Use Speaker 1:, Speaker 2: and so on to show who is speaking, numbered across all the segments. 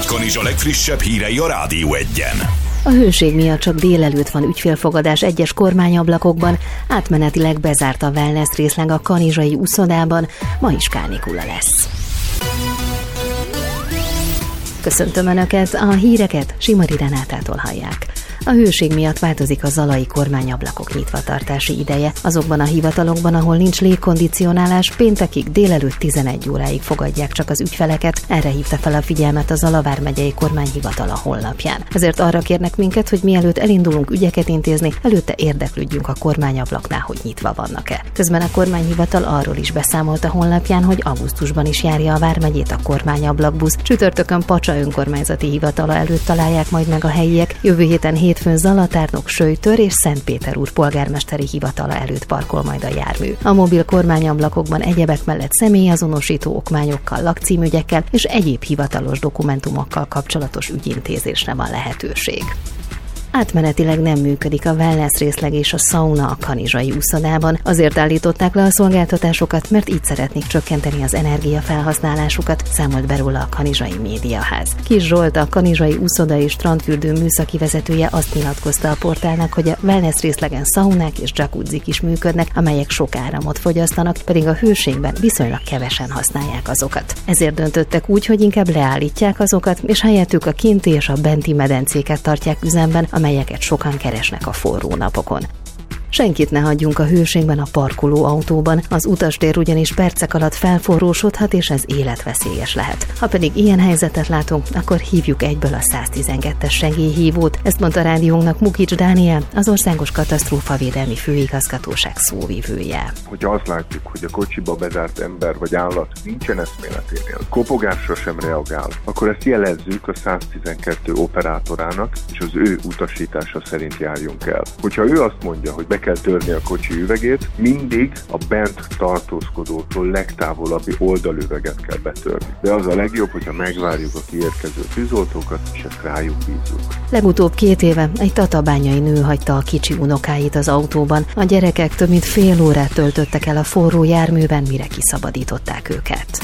Speaker 1: Horváth Kanizsa legfrissebb hírei a Rádió Egyen.
Speaker 2: A hőség miatt csak délelőtt van ügyfélfogadás egyes kormányablakokban, átmenetileg bezárt a wellness részleg a kanizsai uszodában, ma is kánikula lesz. Köszöntöm Önöket, a híreket Simari Renátától hallják. A hőség miatt változik a zalai kormányablakok nyitvatartási ideje. Azokban a hivatalokban, ahol nincs légkondicionálás, péntekig délelőtt 11 óráig fogadják csak az ügyfeleket. Erre hívta fel a figyelmet a Zala vármegyei kormányhivatal a honlapján. Ezért arra kérnek minket, hogy mielőtt elindulunk ügyeket intézni, előtte érdeklődjünk a kormányablaknál, hogy nyitva vannak-e. Közben a kormányhivatal arról is beszámolt a honlapján, hogy augusztusban is járja a vármegyét a kormányablakbusz. Csütörtökön Pacsa önkormányzati hivatala előtt találják majd meg a helyiek. Jövő héten hétfőn Zalatárnok, Söjtör és Szentpéterúr polgármesteri hivatala előtt parkol majd a jármű. A mobil kormányablakokban egyebek mellett személyazonosító okmányokkal, lakcímügyekkel és egyéb hivatalos dokumentumokkal kapcsolatos ügyintézésre van lehetőség. Átmenetileg nem működik a wellness részleg és a szauna a kanizsai uszodában. Azért állították le a szolgáltatásokat, mert így szeretnék csökkenteni az energiafelhasználásukat, számolt be róla a Kanizsai Médiaház. Kis Zsolt, a kanizsai uszoda és strandfürdő műszaki vezetője azt nyilatkozta a portálnak, hogy a wellness részlegen szaunák és jacuzzik is működnek, amelyek sok áramot fogyasztanak, pedig a hőségben viszonylag kevesen használják azokat. Ezért döntöttek úgy, hogy inkább leállítják azokat, és helyettük a kinti és a benti medencéket tartják üzemben, amelyeket sokan keresnek a forró napokon. Senkit ne hagyjunk a hőségben a parkoló autóban, az utastér ugyanis percek alatt felforrósodhat, és ez életveszélyes lehet. Ha pedig ilyen helyzetet látunk, akkor hívjuk egyből a 112-es segélyhívót. Ezt mondta rádiónknak Mukics Dániel, az Országos Katasztrófavédelmi Főigazgatóság szóvivője.
Speaker 3: Hogyha azt látjuk, hogy a kocsiba bezárt ember vagy állat nincsen eszméleténél, kopogásra sem reagál, akkor ezt jelezzük a 112 operátorának, és az ő utasítása szerint járjunk el. Hogyha ő azt mondja, hogy be kell törni a kocsi üvegét, mindig a bent tartózkodótól legtávolabbi oldalüveget kell betörni. De az a legjobb, hogyha megvárjuk a kiérkező tűzoltókat, és ezt rájuk bízunk.
Speaker 2: Legutóbb 2 éve egy tatabányai nő hagyta a kicsi unokáit az autóban. A gyerekek több mint fél órát töltöttek el a forró járműben, mire kiszabadították őket.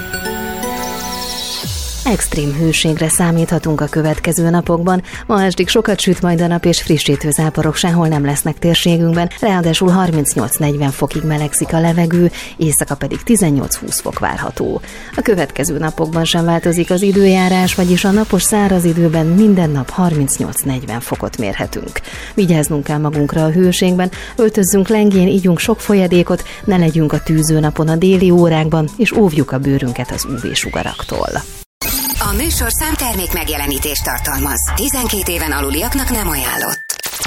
Speaker 2: Extrém hőségre számíthatunk a következő napokban. Ma estig sokat süt majd a nap, és frissítő záporok sehol nem lesznek térségünkben, ráadásul 38-40 fokig melegszik a levegő, éjszaka pedig 18-20 fok várható. A következő napokban sem változik az időjárás, vagyis a napos száraz időben minden nap 38-40 fokot mérhetünk. Vigyáznunk kell magunkra a hőségben, öltözzünk lengén, ígyunk sok folyadékot, ne legyünk a tűzőnapon a déli órákban, és óvjuk a bőrünket az UV-sugaraktól.
Speaker 4: A műsorszám termék megjelenítést tartalmaz. 12 éven aluliaknak nem ajánlott.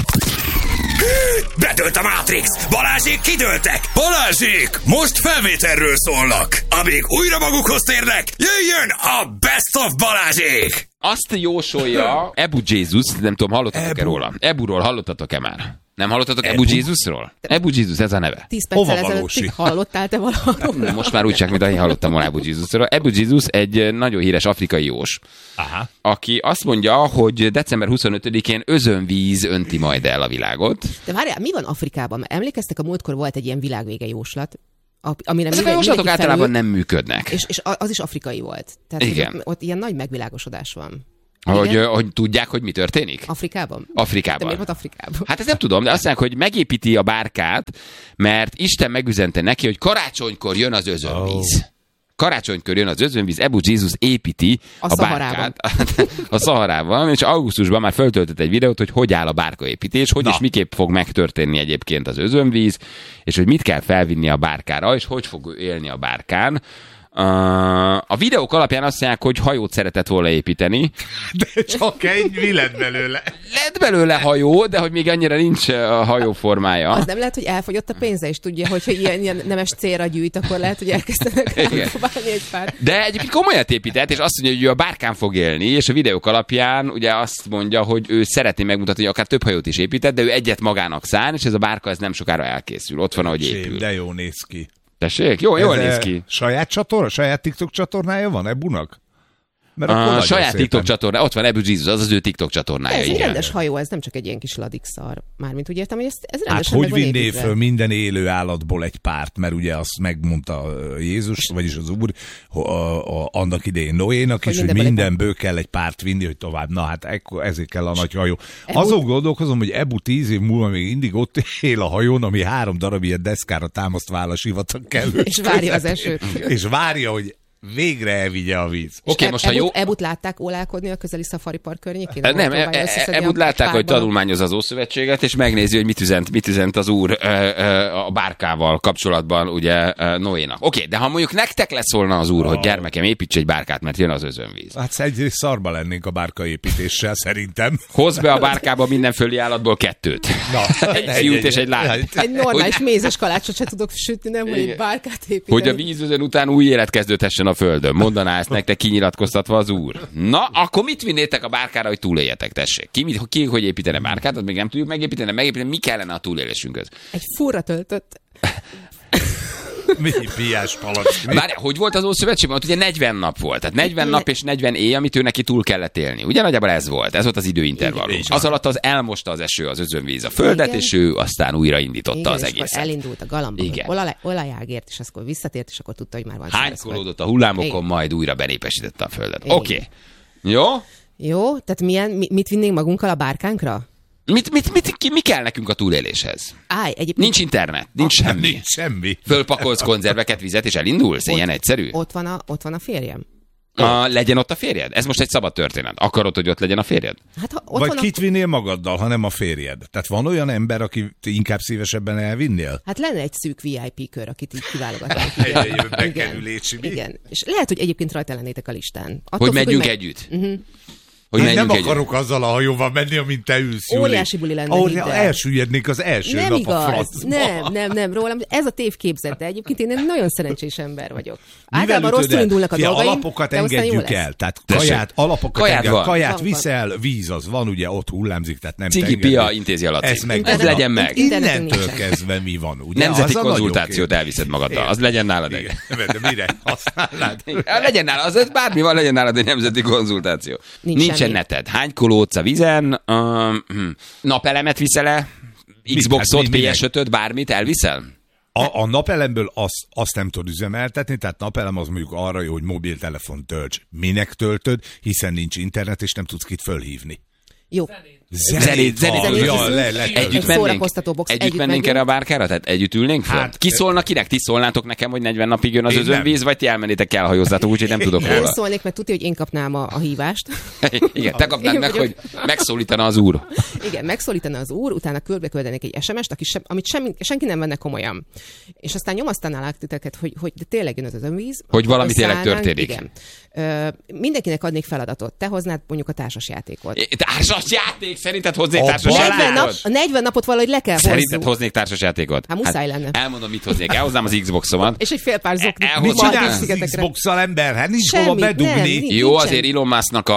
Speaker 1: Bedőlt a Matrix! Balázsék kidőltek! Balázsék! Most felvételről szólnak! Amíg újra magukhoz térnek, jöjjön a Best of Balázsék!
Speaker 5: Azt jósolja Ebu Jézus, nem tudom, hallottatok-e róla? Eburól hallottatok-e már? Nem hallottatok Ebu Jézusról? Ebu Jézus, ez a neve.
Speaker 6: 10 perccel ezelőtt hallottál te valahogy?
Speaker 5: Most már úgy csak, mint én hallottam volna Ebu Jézusról. Ebu Jézus egy nagyon híres afrikai jós, aki azt mondja, hogy december 25-én özönvíz önti majd el a világot.
Speaker 6: De várjál, mi van Afrikában? Emlékeztek, a múltkor volt egy ilyen világvége jóslat, amire
Speaker 5: ezek a jóslatok általában nem működnek.
Speaker 6: És az is afrikai volt. Tehát
Speaker 5: igen.
Speaker 6: Ott ilyen nagy megvilágosodás van.
Speaker 5: Hogy tudják, hogy mi történik?
Speaker 6: Afrikában?
Speaker 5: Afrikában.
Speaker 6: De miért volt Afrikában?
Speaker 5: Hát ezt nem tudom, de azt mondják, hogy megépíti a bárkát, mert Isten megüzente neki, hogy karácsonykor jön az özönvíz. Karácsonykor jön az özönvíz, Ebu Jézus építi a bárkát a Szaharában, és augusztusban már föltöltött egy videót, hogy áll a bárkaépítés, és miképp fog megtörténni egyébként az özönvíz, és hogy mit kell felvinni a bárkára, és hogy fog élni a bárkán. A videók alapján azt mondják, hogy hajót szeretett volna építeni.
Speaker 7: De csak egy, mi lett belőle?
Speaker 5: Lett belőle hajó, de hogy még annyira nincs a hajó formája.
Speaker 6: Az nem lehet, hogy elfogyott a pénze, és tudja, hogyha ilyen nemes célra gyűjt, akkor lehet, hogy elkezdenek próbálni egy pár.
Speaker 5: De egyébként komolyat épített, és azt mondja, hogy ő a bárkán fog élni, és a videók alapján ugye azt mondja, hogy ő szeretné megmutatni, hogy akár több hajót is épített, de ő egyet magának szán, és ez a bárka ez nem sokára elkészül. Ott van, ahogy épül.
Speaker 7: De jó néz ki.
Speaker 5: Tessék? Jól néz ki.
Speaker 7: Saját TikTok csatornája van Ebunak?
Speaker 5: A saját TikTok csatorna, ott van Abu Jesus, az ő TikTok csatornája.
Speaker 6: Ez egy rendes hajó, ez nem csak egy ilyen kis ladikszar. Mármint úgy értem, hogy ez rendesen
Speaker 7: hogy vinné föl minden élő állatból egy párt, mert ugye azt megmondta Jézus, vagyis az Úr, annak idején Noénak is, hogy mindenből kell egy párt vinni, hogy tovább. Na hát ezért kell a nagy hajó. Azon gondolkozom, hogy Ebu 10 év múlva még mindig ott él a hajón, ami 3 darab ilyen deszkára támasztvál a sivatag kellő.
Speaker 6: És várja az esőt.
Speaker 7: És várja, hogy végre elvigye a víz.
Speaker 5: Oké, most ha jó...
Speaker 6: Ebut látták ólálkodni a közeli Safari Park környékén?
Speaker 5: Nem, Ebut látták, hogy tanulmányozza az Ószövetséget, és megnézi, hogy mit üzent az Úr a bárkával kapcsolatban, ugye Noénak. Oké, de ha mondjuk nektek leszólna az Úr, hogy gyermekem, építs egy bárkát, mert jön az özönvíz.
Speaker 7: Hát egyrészt szarba lennénk a bárkaépítéssel, szerintem.
Speaker 5: Hozz be a bárkába minden földi állatból 2. Egy fiút és egy lányt.
Speaker 6: Egy normális mézes kalácsot se tudok sütni, nem, hogy egy bárkát építeni.
Speaker 5: Hogy a vízözön után új élet kezdődhessen a földön. Mondaná ezt nektek kinyilatkoztatva az Úr. Na, akkor mit vinnétek a bárkára, hogy túléljetek, tessék? Ki hogy építene bárkát, azt még nem tudjuk megépíteni, mi kellene a túlélésünkhöz?
Speaker 6: Egy furra töltött.
Speaker 7: Mi piás palack.
Speaker 5: Várj, hogy volt az Ószövetségben? Ott ugye 40 nap volt. Tehát 40 nap és 40 éj, amit ő neki túl kellett élni. Ugye nagyjából ez volt az időintervallum. Az alatt az elmosta az eső, az özönvíz a földet, igen. És ő aztán újraindította az egészet.
Speaker 6: Elindult a galamba, olajágért, és akkor visszatért, és akkor tudta, hogy már van.
Speaker 5: Hánykolódott a hullámokon, igen. Majd újra benépesítette a földet. Oké. Jó?
Speaker 6: Jó, tehát mit vinnénk magunkkal a bárkánkra?
Speaker 5: Mi kell nekünk a túléléshez?
Speaker 6: Egyébként...
Speaker 5: Nincs internet, nincs semmi.
Speaker 7: Nincs semmi.
Speaker 5: Fölpakolsz konzerveket, vizet, és elindulsz? Ilyen egyszerű?
Speaker 6: Ott van a férjem.
Speaker 5: Legyen ott a férjed? Ez most egy szabad történet. Akarod, hogy ott legyen a férjed?
Speaker 6: Hát,
Speaker 7: vagy kit vinnél magaddal, ha nem a férjed? Tehát van olyan ember, aki inkább szívesebben elvinnél?
Speaker 6: Hát lenne egy szűk VIP kör, akit így kiválogatnánk. Igen. És lehet, hogy egyébként rajta lennétek a listán.
Speaker 5: Hogy menjünk együtt.
Speaker 7: Hogy nem akarok azzal a hajóval menni, amint te ülsz.
Speaker 6: Óriási buli lenne.
Speaker 7: Elsüllyednék az első
Speaker 6: nem
Speaker 7: nap
Speaker 6: igaz.
Speaker 7: a francba.
Speaker 6: Nem, rólam. Ez a tévképzet, de egyébként én egy nagyon szerencsés ember vagyok. Általában rosszul indulnak a dolgaim.
Speaker 7: Alapokat engedjük el. Tehát kaját viszel, víz az van, ugye ott hullámzik, tehát nem
Speaker 5: Cigi Pia intézi alatt. Ez
Speaker 6: legyen
Speaker 5: meg.
Speaker 7: Innentől kezdve mi van, ugye?
Speaker 5: Nemzeti konzultációt elviszed magaddal. Az legyen nálad egy.
Speaker 7: De mire használnád?
Speaker 5: Legyen nálad, az bármi van, legyen nálad egy nemzeti konzultáció. Nincsen neted. Hánykolódsz a vízen? Napelemet viszel-e? Xboxot, PS5-öt, bármit elviszel?
Speaker 7: A napelemből azt nem tudod üzemeltetni, tehát napelem az mondjuk arra jó, hogy mobiltelefon tölts. Minek töltöd? Hiszen nincs internet, és nem tudsz kit fölhívni.
Speaker 6: Jó.
Speaker 5: Zenét. Együtt mennénk erre a bárkára? Tehát együtt ülnénk fel? Hát, ki szólna kinek? Ti szólnátok nekem, hogy 40 napig jön az özönvíz, vagy ti elmennétek, elhajózzátok, úgyhogy nem tudok róla.
Speaker 6: Nem szólnék, mert tudja, hogy én kapnám a hívást.
Speaker 5: Igen, te kapnád meg, hogy megszólítana az Úr.
Speaker 6: Igen, megszólítana az Úr, utána küldeni egy SMS-t, amit senki nem venne komolyan. És aztán nyomasztanálák titeket, hogy de tényleg jön az özönvíz.
Speaker 5: Hogy valami tényleg történik.
Speaker 6: Igen. Mindenkinek adnék feladatot. Te hoznád mondjuk a társasjátékot.
Speaker 5: Társasjáték? Szerinted hoznék társasjátékot?
Speaker 6: 40 napot valahogy le kell hozzuk.
Speaker 5: Szerinted hoznék társasjátékot?
Speaker 6: Hát muszáj lenne.
Speaker 5: Elmondom, mit hoznék. Elhoznám az Xboxomat.
Speaker 6: És egy fél pár zoknit.
Speaker 7: Mit csinálsz az Xbox-szal, ember? Hát nincs hova bedugni.
Speaker 5: Jó, azért Elon Musknak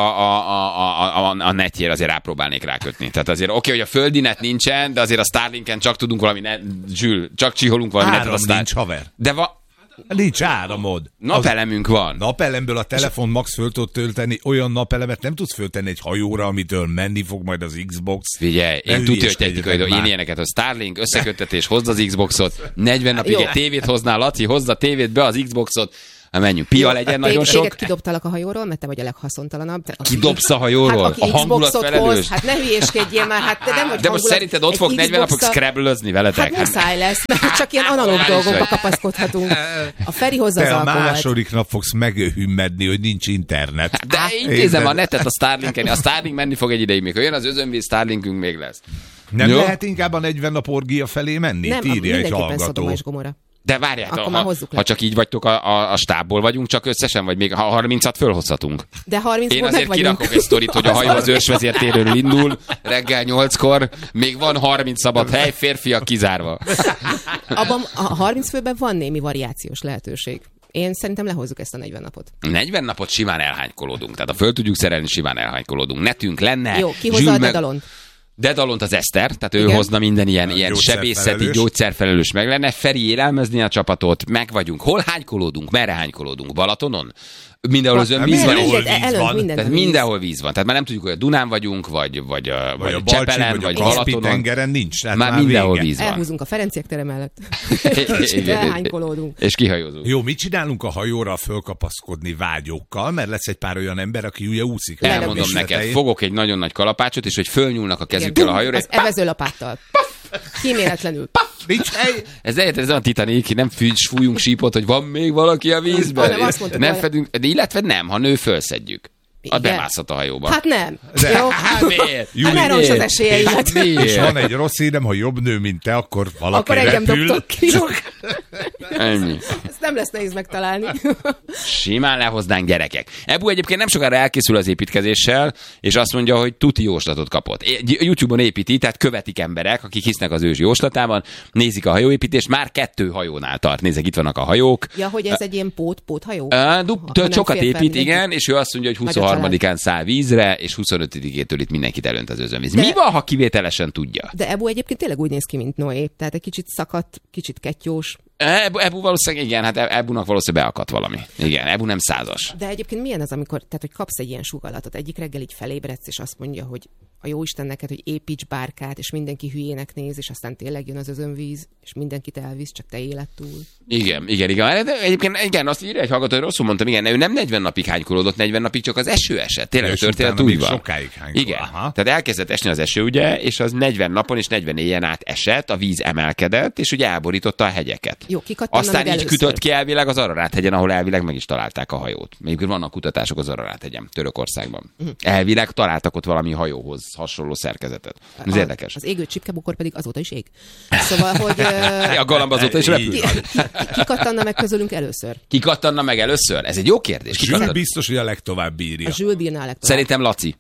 Speaker 5: a netjére azért rápróbálnék rákötni. Tehát azért oké, hogy a földi net nincsen, de azért a Starlinken csak tudunk valami csak csiholunk valami netet.
Speaker 7: Áram nincs, haver.
Speaker 5: De
Speaker 7: nincs áramod.
Speaker 5: Napelemünk van.
Speaker 7: Napelemből a telefon max föl tud tölteni, olyan napelemet nem tudsz föltenni egy hajóra, amitől menni fog majd az Xbox.
Speaker 5: Figyelj, én tudja, hogy technikai dolog. Én ilyeneket, hogy Starlink, összeköttetés, hozd az Xboxot, 40 napig egy tévét hoznál, Laci, hozza a tévét be az Xboxot, menjünk. Pia legyen nagyon sok.
Speaker 6: Téged kidobtalak a hajóról, mert te vagy a leghaszontalanabb.
Speaker 5: Kidobsz a hajóról?
Speaker 6: Hát,
Speaker 5: a hangulat felelős?
Speaker 6: Hát ne hülyéskedjél már, hát nem vagy.
Speaker 5: De most szerinted ott fog 40 napok scrabble-özni veletek?
Speaker 6: Hát muszáj lesz, mert csak ilyen analóg dolgokba kapaszkodhatunk. A Feri hozza az alkoholt.
Speaker 7: Te a második nap fogsz meghümmedni, hogy nincs internet.
Speaker 5: De intézem a netet a Starlinken. A Starlink menni fog egy ideig, még ha jön az özönvíz, Starlinkünk még lesz.
Speaker 7: Nem lehet inkább a 40 nap orgia felé menni?
Speaker 6: Nem,
Speaker 7: írja egy hallgató.
Speaker 6: Szodoma és Gomorra.
Speaker 5: De várjátok, ha csak így vagytok, a stábból vagyunk csak összesen, vagy még ha 30-at fölhozhatunk.
Speaker 6: De 30-ból
Speaker 5: én azért kirakok egy sztorit, hogy a hajó az őrsvezértéről indul, reggel 8-kor, még van 30 szabad hely, férfiak kizárva.
Speaker 6: Abban a 30 főben van némi variációs lehetőség. Én szerintem lehozzuk ezt a 40 napot.
Speaker 5: 40 napot simán elhánykolódunk. Tehát ha föl tudjuk szerelni, simán elhánykolódunk. Netünk lenne.
Speaker 6: Jó, ki hozza a Dedalont?
Speaker 5: Dedalont az Eszter, tehát ő hozna minden ilyen sebészeti, gyógyszerfelelős meg lenne. Feri élelmezni a csapatot, meg vagyunk. Hol hánykolódunk? Merre hánykolódunk? Balatonon? Mindenhol özönvíz van.
Speaker 6: Tehát
Speaker 5: mindenhol víz van. Tehát már nem tudjuk, hogy a Dunán vagyunk, vagy a Csepelen, vagy Balatonon.
Speaker 7: Tengeren nincs. Hát
Speaker 5: már mindenhol víz van.
Speaker 6: Elhúzunk a Ferenciek tere mellett. Elhánykolódunk.
Speaker 5: És kihajózunk.
Speaker 7: Jó, mit csinálunk a hajóra fölkapaszkodni vágyókkal, mert lesz egy pár olyan ember, aki ugye úszik.
Speaker 5: Elmondom neked, fogok egy nagyon nagy kalapácsot, és hogy fölnyúlnak a kezükkel a hajóra.
Speaker 6: Az evezőlapáttal. Kíméletlenül.
Speaker 5: Ez a Titanic, nem fújunk sípot, hogy van még valaki a vízben. Nem fedünk, de illetve nem, ha nő, fölszedjük. Bemászhat a hajóba.
Speaker 6: Hát nem.
Speaker 5: Jó? Hát miért?
Speaker 6: Ne roncs az esélyeimet.
Speaker 7: És van egy rossz hírem, ha jobb nő, mint te, akkor valaki
Speaker 6: repül. Akkor engem dobtok ki.
Speaker 5: Ennyi.
Speaker 6: Ezt nem lesz nehéz megtalálni.
Speaker 5: Simán lehoznánk, gyerekek. Ebu egyébként nem sokára elkészül az építkezéssel, és azt mondja, hogy tuti jóslatot kapott. YouTube-on építi, tehát követik emberek, akik hisznek az ős jóslatában, nézik a hajóépítést, már 2 hajónál tart. Nézzek, itt vannak a hajók.
Speaker 6: Ja, hogy ez egy ilyen póthajó?
Speaker 5: Sokat épít, igen, és ő azt mondja, hogy 23-án száll vízre, és 25-től itt mindenkit elönt az özönvíz. Mi van, ha kivételesen tudja?
Speaker 6: De Ebu egyébként tényleg úgy néz ki, mint Noé. Tehát egy kicsit szakadt, kicsit kettyós.
Speaker 5: Ebu valószínűleg, igen, hát Ebunak valószínűleg beakadt valami. Igen, Ebu nem 100-as.
Speaker 6: De egyébként milyen az, amikor, tehát, hogy kapsz egy ilyen sugallatot, egyik reggel így felébredsz, és azt mondja, hogy a jóisten neked, hogy építs bárkát, és mindenki hülyének néz, és aztán tényleg jön az özönvíz, és mindenkit elvisz, csak te éled túl. Igen. De egyébként igen, azt írja egy hallgató, hogy rosszul mondtam, igen, ő nem 40 napig hánykolódott, 40 napig csak az eső esett. Tényleg a történet úgy van.
Speaker 7: Sokáig hánykol.
Speaker 5: Igen. Aha. Tehát elkezdett esni az eső, ugye, és az 40 napon és 40 éjjel át esett, a víz emelkedett, és ugye elborította a hegyeket.
Speaker 6: Jó,
Speaker 5: aztán így kütött ki elvileg az Ararat-hegyen, ahol elvileg meg is találták a hajót. Még vannak kutatások az Ararat-hegyen, Törökországban. Elvileg találtak ott valami hajóhoz hasonló szerkezetet. Ez érdekes.
Speaker 6: Az égő csipkebukor pedig azóta is ég. Szóval, hogy...
Speaker 5: a galamb azóta is repül.
Speaker 6: Ki kattanna meg közülünk először?
Speaker 5: Ki kattanna meg először? Ez egy jó kérdés.
Speaker 7: Zsül biztos, hogy a legtovább bírja.
Speaker 6: A Zsül bírná a legtovább.
Speaker 5: Szerintem Laci.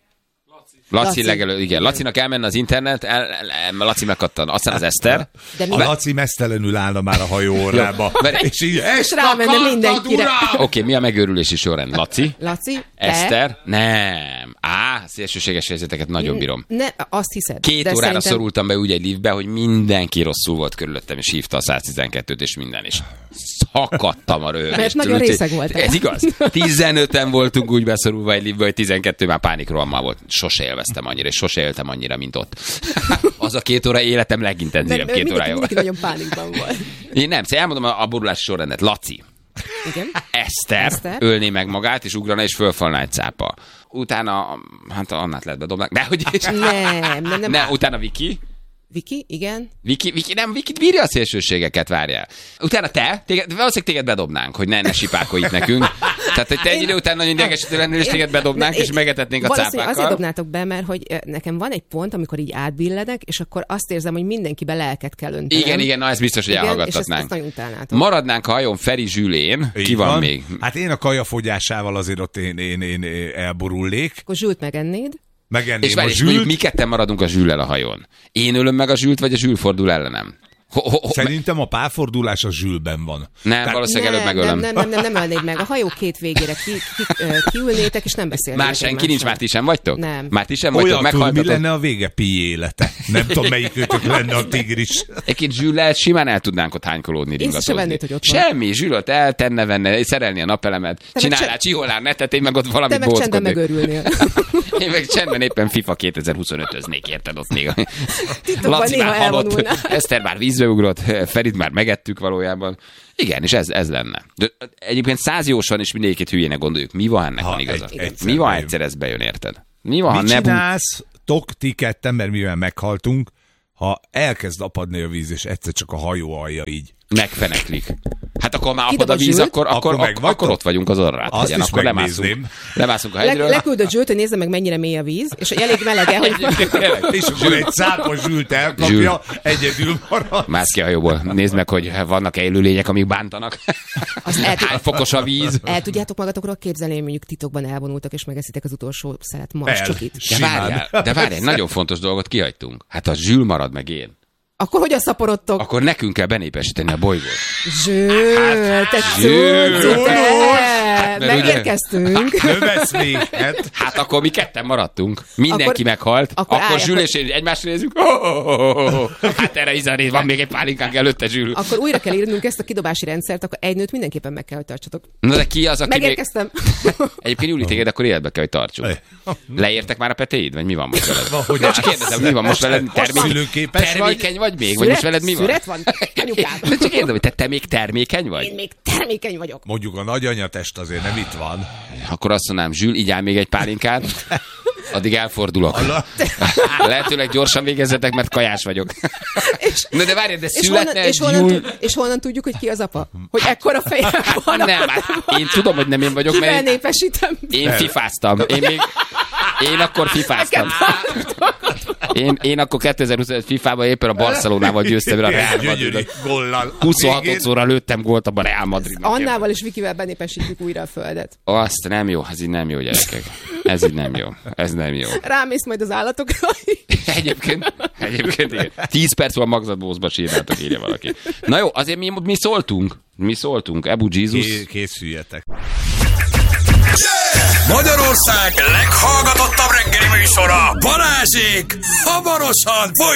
Speaker 5: Laci legelő, igen. Lacinak elmenne az internet, Laci megkattan. Aztán az Eszter.
Speaker 7: A Laci mesztelenül állna már a hajó orrába.
Speaker 6: És így, és rámenne mindenkire.
Speaker 5: Oké, mi a megőrülési sorrend? Laci? Eszter?
Speaker 6: Te?
Speaker 5: Nem. Szélsőséges helyzeteket nagyon bírom.
Speaker 6: Azt hiszed.
Speaker 5: 2 órára szerintem... szorultam be úgy egy liftbe, hogy mindenki rosszul volt körülöttem, és hívta a 112-t, és minden is. Szakadtam a röhögést.
Speaker 6: Mert nagyon részeg voltál.
Speaker 5: Ez igaz? 15-en voltunk úgy beszorulva egy liftbe, hogy 12 már pánikrohammal volt. Sose élveztem annyira, és sose éltem annyira, mint ott. Az a 2 óra életem legintenzívebb 2 órája volt.
Speaker 6: Mindenki nagyon pánikban volt.
Speaker 5: Én nem, elmondom a borulási sorrendet. Laci.
Speaker 6: Igen.
Speaker 5: Eszter ölné meg magát, és ugrana, és fölfalna egy cápa. Utána, hát Annát lehet bedobni. Nem. Utána Viki.
Speaker 6: Viki, igen.
Speaker 5: Viki bírja a szélsőségeket, várjál. Utána valószínűleg téged bedobnánk, hogy ne sipákolj itt nekünk. Tehát, hogy te egy idő után nagyon idegesítő lennél, és téged bedobnánk, és megetetnénk a cápákkal.
Speaker 6: Azért dobnátok be, mert hogy nekem van egy pont, amikor így átbilledek, és akkor azt érzem, hogy mindenkibe lelket kell öntenem.
Speaker 5: Igen, na ez biztos, hogy elhallgattatnánk.
Speaker 6: És ezt nagyon utálnátok.
Speaker 5: Maradnánk a hajón Feri Zsülén. Ki van még?
Speaker 7: Hát én a kajafogyásával azért ott én elborulnék.
Speaker 6: Akkor Zsült megennéd.
Speaker 5: És mondjuk mi ketten maradunk a Zsüllel a hajón. Én ölöm meg a Zsült, vagy a Zsül fordul ellenem?
Speaker 7: Szerintem a párfordulás a Zsülben van.
Speaker 5: Valószínűleg előbb megölöm.
Speaker 6: Nem ölnéd meg. A hajó 2 végére kiülnétek, és nem beszélnétek.
Speaker 5: Már senki nincs, már ti sem vagytok?
Speaker 6: Nem.
Speaker 5: Már ti sem vagytok, meghaltatok.
Speaker 7: Mi lenne a vége Pi élete? Nem tudom, melyik őtök lenne a tigris.
Speaker 5: Egy Zsüllel simán el tudnánk ott hánykolódni, ringatozni. Semmi, Zsülöt eltenne, venne, szerelni a napelemet, csinálnál, csiholnál netet, én meg ott valamit bóckodnék.
Speaker 6: Te meg csendben megörülnél.
Speaker 5: Én meg csendben éppen FIFA 2025-öznék, érted ott még.
Speaker 6: Laci már halott,
Speaker 5: Eszter már vízbe ugrott, Ferit már megettük valójában. Igen, és ez lenne. De egyébként 100 jósan is mindegyikét hülyének gondoljuk. Mi van, ennek van igaza? Mi van, egyszer ez bejön, érted? Mi van,
Speaker 7: mit csinálsz, ti ketten, mert mivel meghaltunk, ha elkezd apadni a víz, és egyszer csak a hajó alja így
Speaker 5: megfeneklik. Hát akkor már apad a víz, akkor ott vagyunk az Arrát.
Speaker 7: Azt is
Speaker 5: akkor lemászunk a hegyről.
Speaker 6: Leküldött Zsült, hogy nézze meg, mennyire mély a víz, és hogy elég melege, hogy...
Speaker 7: És akkor egy cápos Zsült elkapja, egyedül marad.
Speaker 5: Mász ki a hajóból. Nézd meg, hogy vannak-e élőlények, amik bántanak. Hány fokos a víz.
Speaker 6: El tudjátok magatokról képzelni, hogy mondjuk titokban elvonultak, és megeszitek az utolsó szelet marscsokit.
Speaker 5: De várjál, nagyon fontos dolgot kihagytunk. Hát a Zsül marad meg én.
Speaker 6: Akkor hogyan szaporodtok?
Speaker 5: Akkor nekünk kell benépesíteni a bolygót.
Speaker 6: Zsőt, te cucci, megérkeztünk.
Speaker 7: Növesz még.
Speaker 5: Hát akkor mi ketten maradtunk. Mindenki meghalt. Akkor Zsül és én egymásra nézünk. Hát erre Izanéz, van még egy pálinkánk előtte, Zsül.
Speaker 6: Akkor újra kell írnunk ezt a kidobási rendszert, akkor egy nőt mindenképpen meg kell, hogy tartsatok.
Speaker 5: Na de ki az, aki
Speaker 6: megérkeztem.
Speaker 5: Egyébként Júli, téged akkor életbe kell, hogy tartsuk. Leértek már a petéid? Vagy mi van most veled? Csak kérdezem, mi van most veled? Termékeny vagy még? Vagy most veled mi van?
Speaker 6: Szüret van? Anyukám.
Speaker 5: De csak érdem, hogy te még termékeny vagy?
Speaker 6: Én még termékeny vagyok.
Speaker 7: Mondjuk a nagyanyatest azért nem itt van.
Speaker 5: Akkor azt mondanám, Zsül, igyál még egy pálinkát, addig elfordulok. Lehetőleg gyorsan végezzetek, mert kajás vagyok. Na de várjad, de születne egy Júl...
Speaker 6: És honnan tudjuk, hogy ki az apa? Hogy ekkora fejem van?
Speaker 5: Nem, hát én tudom, hogy nem én vagyok, mert
Speaker 6: kivel népesítem?
Speaker 5: Én fifáztam. Én akkor fifáztam. Én akkor 2025 FIFA-ban éppen a Barcelonával győztem a Real Madridot. 26-szorra lőttem gólt a Real Madridnak.
Speaker 6: Annával és Vikivel benépesítjük újra a földet.
Speaker 5: Azt nem jó, ez így nem jó, gyerekek. Ez így nem jó. Ez nem jó.
Speaker 6: Rámész majd az állatokra.
Speaker 5: Egyébként igen. 10 perc van magzatbózba sétáltok, írja valaki. Na jó, azért mi szóltunk. Mi szóltunk. Ebu Jézus.
Speaker 7: Készüljetek.
Speaker 1: Magyarország leghallgatottabb reggeli műsora, Balázsék hamarosan